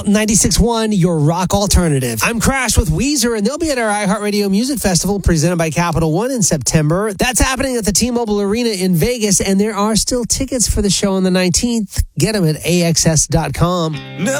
96.1, your rock alternative. I'm Crash with Weezer, and they'll be at our iHeartRadio Music Festival presented by Capital One in September. That's happening at the T-Mobile Arena in Vegas, and there are still tickets for the show on the 19th. Get them at AXS.com.